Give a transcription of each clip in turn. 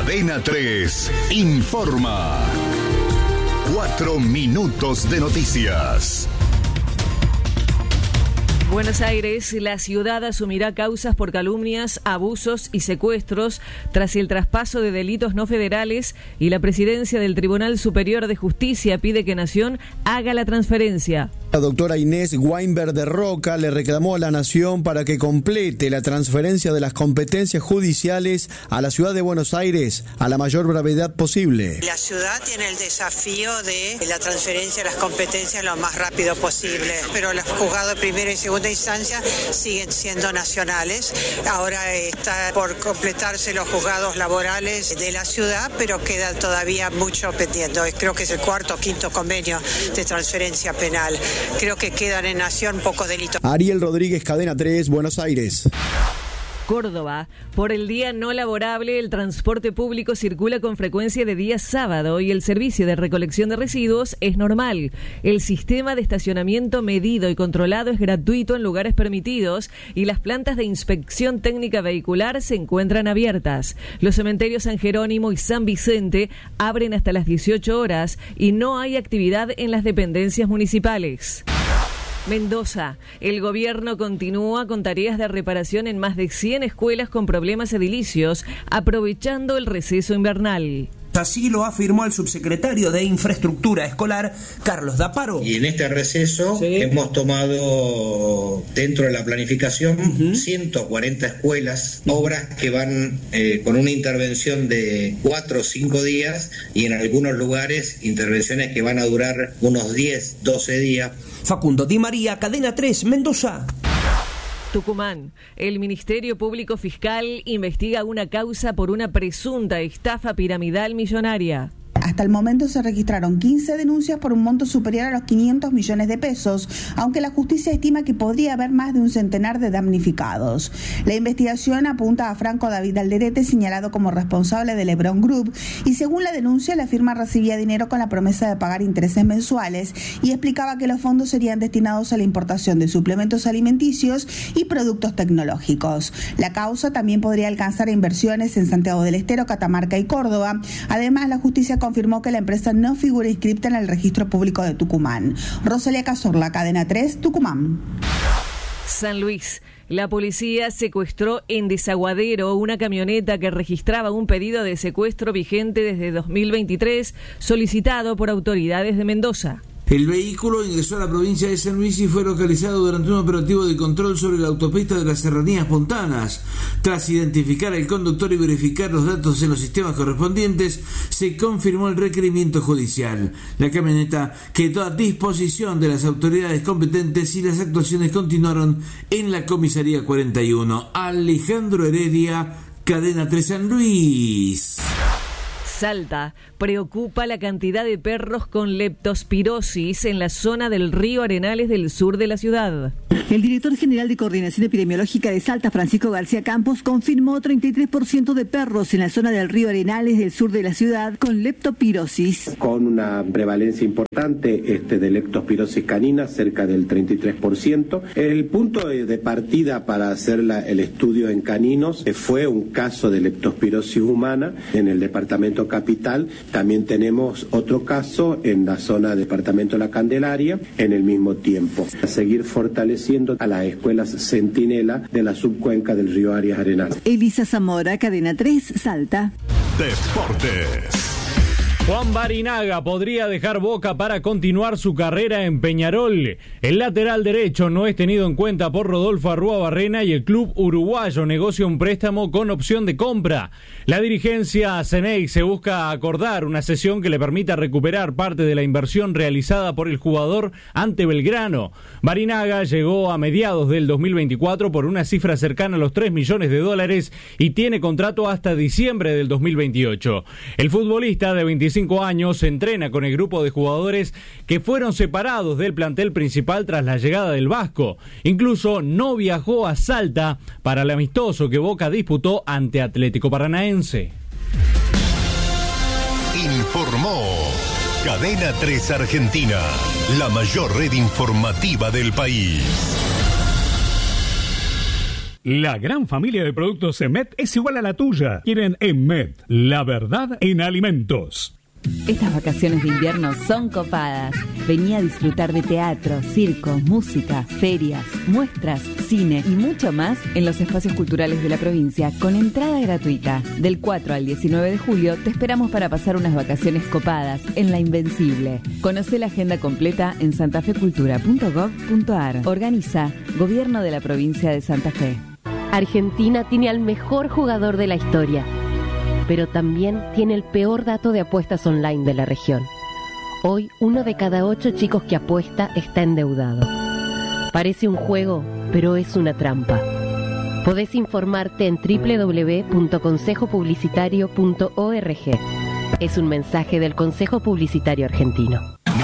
Cadena 3 informa. 4 minutos de noticias. Buenos Aires, la ciudad asumirá causas por calumnias, abusos y secuestros tras el traspaso de delitos no federales y la presidencia del Tribunal Superior de Justicia pide que Nación haga la transferencia. La doctora Inés Weinberg de Roca le reclamó a la Nación para que complete la transferencia de las competencias judiciales a la ciudad de Buenos Aires a la mayor brevedad posible. La ciudad tiene el desafío de la transferencia de las competencias lo más rápido posible, pero los juzgados de primera y segunda instancia siguen siendo nacionales. Ahora está por completarse los juzgados laborales de la ciudad, pero queda todavía mucho pendiente. Creo que es el 4º o 5º convenio de transferencia penal. Creo que quedan en Nación pocos delitos. Ariel Rodríguez, Cadena 3, Buenos Aires. Córdoba. Por el día no laborable, el transporte público circula con frecuencia de día sábado y el servicio de recolección de residuos es normal. El sistema de estacionamiento medido y controlado es gratuito en lugares permitidos y las plantas de inspección técnica vehicular se encuentran abiertas. Los cementerios San Jerónimo y San Vicente abren hasta las 18 horas y no hay actividad en las dependencias municipales. Mendoza. El gobierno continúa con tareas de reparación en más de 100 escuelas con problemas edilicios, aprovechando el receso invernal. Así lo afirmó el subsecretario de Infraestructura Escolar, Carlos Daparo. Y en este receso hemos tomado dentro de la planificación 140 escuelas, obras que van con una intervención de 4 o 5 días y en algunos lugares intervenciones que van a durar unos 10, 12 días. Facundo Di María, Cadena 3, Mendoza. Tucumán. El Ministerio Público Fiscal investiga una causa por una presunta estafa piramidal millonaria. Hasta el momento se registraron 15 denuncias por un monto superior a los 500 millones de pesos, aunque la justicia estima que podría haber más de un centenar de damnificados. La investigación apunta a Franco David Alderete, señalado como responsable del Lebron Group, y según la denuncia, la firma recibía dinero con la promesa de pagar intereses mensuales y explicaba que los fondos serían destinados a la importación de suplementos alimenticios y productos tecnológicos. La causa también podría alcanzar a inversiones en Santiago del Estero, Catamarca y Córdoba. Además, la justicia confirmó que la empresa no figura inscripta en el registro público de Tucumán. Rosalía Cazorla, Cadena 3, Tucumán. San Luis. La policía secuestró en Desaguadero una camioneta que registraba un pedido de secuestro vigente desde 2023, solicitado por autoridades de Mendoza. El vehículo ingresó a la provincia de San Luis y fue localizado durante un operativo de control sobre la autopista de las Serranías Pontanas. Tras identificar al conductor y verificar los datos en los sistemas correspondientes, se confirmó el requerimiento judicial. La camioneta quedó a disposición de las autoridades competentes y las actuaciones continuaron en la comisaría 41. Alejandro Heredia, Cadena 3 San Luis. Salta. Preocupa la cantidad de perros con leptospirosis en la zona del río Arenales del sur de la ciudad. El director general de Coordinación Epidemiológica de Salta, Francisco García Campos, confirmó 33% de perros en la zona del río Arenales del sur de la ciudad con leptospirosis. Con una prevalencia importante de leptospirosis canina, cerca del 33%. El punto de partida para hacer el estudio en caninos fue un caso de leptospirosis humana en el departamento capital. También tenemos otro caso en la zona del departamento La Candelaria en el mismo tiempo. A seguir fortaleciendo a las escuelas centinela de la subcuenca del río Arias Arenal. Elisa Zamora, Cadena 3, Salta. Deportes. Juan Barinaga podría dejar Boca para continuar su carrera en Peñarol. El lateral derecho no es tenido en cuenta por Rodolfo Arrúa-Barrena y el club uruguayo negocia un préstamo con opción de compra. La dirigencia Ceneice se busca acordar una cesión que le permita recuperar parte de la inversión realizada por el jugador ante Belgrano. Barinaga llegó a mediados del 2024 por una cifra cercana a los $3 millones y tiene contrato hasta diciembre del 2028. El futbolista de 25 años entrena con el grupo de jugadores que fueron separados del plantel principal tras la llegada del vasco. Incluso no viajó a Salta para el amistoso que Boca disputó ante Atlético Paranaense. Informó Cadena 3 Argentina, la mayor red informativa del país. La gran familia de productos Emet es igual a la tuya. Quieren Emet, la verdad en alimentos. Estas vacaciones de invierno son copadas. Vení a disfrutar de teatro, circo, música, ferias, muestras, cine y mucho más en los espacios culturales de la provincia con entrada gratuita. Del 4 al 19 de julio te esperamos para pasar unas vacaciones copadas en La Invencible. Conocé la agenda completa en santafecultura.gov.ar. Organiza Gobierno de la Provincia de Santa Fe. Argentina tiene al mejor jugador de la historia, pero también tiene el peor dato de apuestas online de la región. Hoy, 1 de cada 8 chicos que apuesta está endeudado. Parece un juego, pero es una trampa. Podés informarte en www.consejopublicitario.org. Es un mensaje del Consejo Publicitario Argentino.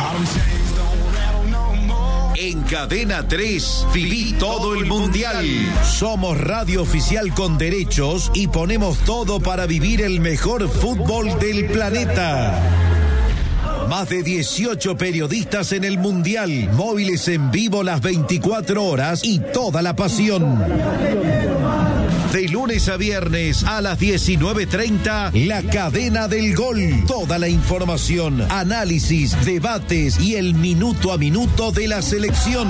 En Cadena 3, viví todo el mundial. Somos radio oficial con derechos y ponemos todo para vivir el mejor fútbol del planeta. Más de 18 periodistas en el mundial, móviles en vivo las 24 horas y toda la pasión. De lunes a viernes a las 19:30, La Cadena del Gol. Toda la información, análisis, debates y el minuto a minuto de la selección.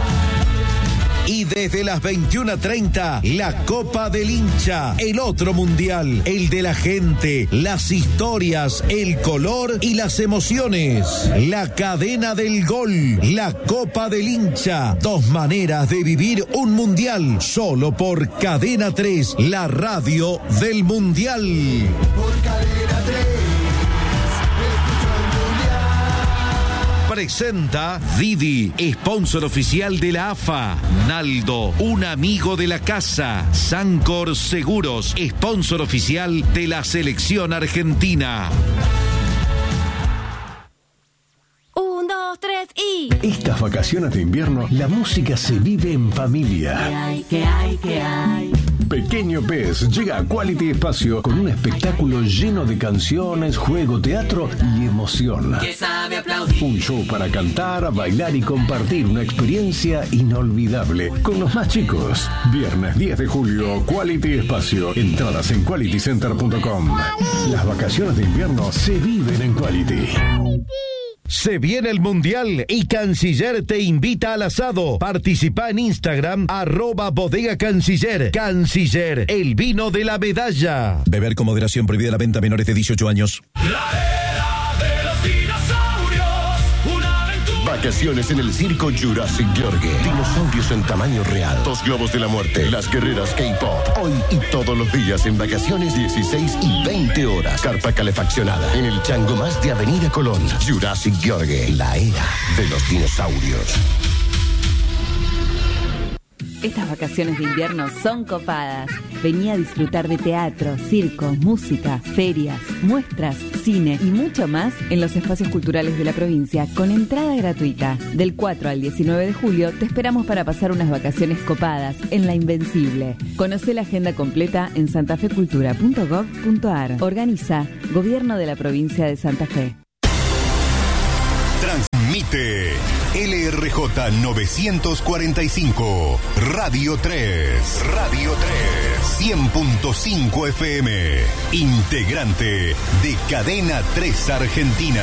Y desde las 21:30, la Copa del Hincha, el otro mundial, el de la gente, las historias, el color y las emociones. La Cadena del Gol, la Copa del Hincha, 2 maneras de vivir un mundial, solo por Cadena 3, la radio del mundial. Por Cadena 3. Presenta Didi, sponsor oficial de la AFA. Naldo, un amigo de la casa. Sancor Seguros, sponsor oficial de la selección argentina. 1, 2, 3 y... Estas vacaciones de invierno, la música se vive en familia. ¿Qué hay? Pequeño Pez llega a Quality Espacio con un espectáculo lleno de canciones, juego, teatro y emoción. Que sabe aplaudir. Un show para cantar, bailar y compartir una experiencia inolvidable con los más chicos. Viernes 10 de julio, Quality Espacio. Entradas en qualitycenter.com. Las vacaciones de invierno se viven en Quality. Se viene el Mundial y Canciller te invita al asado. Participa en Instagram, @bodega Canciller. Canciller, el vino de la medalla. Beber con moderación, prohibida la venta a menores de 18 años. Vacaciones en el circo Jurassic Gheorghe. Dinosaurios en tamaño real. 2 globos de la muerte. Las guerreras K-pop. Hoy y todos los días en vacaciones 16 y 20 horas. Carpa calefaccionada. En el chango más de Avenida Colón. Jurassic Gheorghe. La era de los dinosaurios. Estas vacaciones de invierno son copadas. Vení a disfrutar de teatro, circo, música, ferias, muestras, cine y mucho más en los espacios culturales de la provincia con entrada gratuita. Del 4 al 19 de julio te esperamos para pasar unas vacaciones copadas en La Invencible. Conocé la agenda completa en santafecultura.gov.ar. Organiza Gobierno de la Provincia de Santa Fe. Transmite LRJ 945, Radio 3, 100.5 FM, integrante de Cadena 3 Argentina.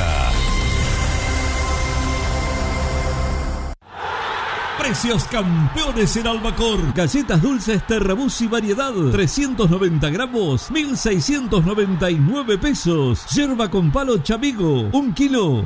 Precios campeones en Albacor. Galletas dulces Terrabuzzi y variedad, 390 gramos, 1.699 pesos. Yerba con palo Chamigo, 1 kilo,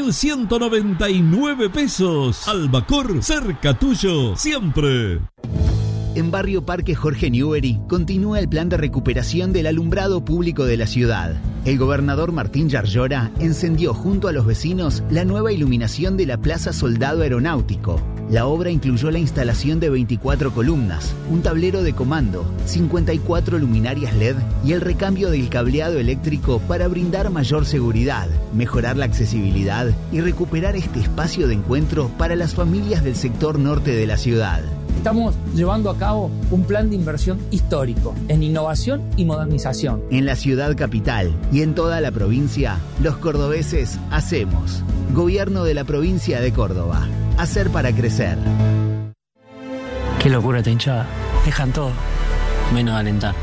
2.199 pesos. Albacor, cerca tuyo, siempre. En Barrio Parque Jorge Newbery continúa el plan de recuperación del alumbrado público de la ciudad. El gobernador Martín Yarlora encendió junto a los vecinos la nueva iluminación de la Plaza Soldado Aeronáutico. La obra incluyó la instalación de 24 columnas, un tablero de comando, 54 luminarias LED y el recambio del cableado eléctrico para brindar mayor seguridad, mejorar la accesibilidad y recuperar este espacio de encuentro para las familias del sector norte de la ciudad. Estamos llevando a cabo un plan de inversión histórico en innovación y modernización. En la ciudad capital y en toda la provincia, los cordobeses hacemos. Gobierno de la provincia de Córdoba. Hacer para crecer. Qué locura esta hinchada. Dejan todo. menos alentar.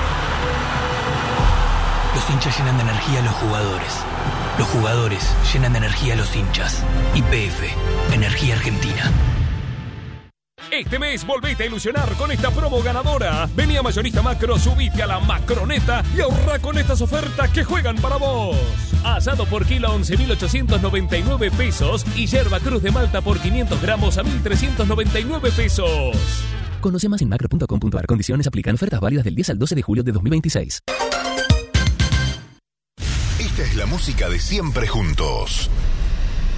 Los hinchas llenan de energía a los jugadores. Los jugadores llenan de energía a los hinchas. YPF, Energía Argentina. Este mes volvete a ilusionar con esta promo ganadora. Vení a Mayorista Macro, subite a la Macroneta y ahorra con estas ofertas que juegan para vos. Asado por kilo a 11.899 pesos y yerba cruz de Malta por 500 gramos a 1.399 pesos. Conoce más en macro.com.ar. Condiciones aplican. Ofertas válidas del 10 al 12 de julio de 2026. Esta es la música de Siempre Juntos.